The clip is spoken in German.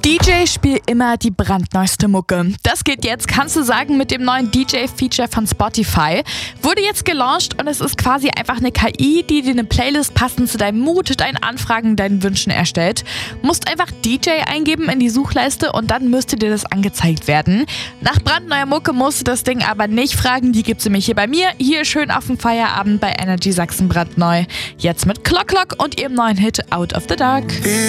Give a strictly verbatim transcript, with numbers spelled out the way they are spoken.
D J, spiel immer die brandneueste Mucke. Das geht jetzt, kannst du sagen, mit dem neuen D J-Feature von Spotify. Wurde jetzt gelauncht und es ist quasi einfach eine K I, die dir eine Playlist passend zu deinem Mut, deinen Anfragen, deinen Wünschen erstellt. Musst einfach D J eingeben in die Suchleiste und dann müsste dir das angezeigt werden. Nach brandneuer Mucke musst du das Ding aber nicht fragen, die gibt's nämlich hier bei mir, hier schön auf dem Feierabend bei Energy Sachsen brandneu. Jetzt mit Clock Clock und ihrem neuen Hit Out of the Dark.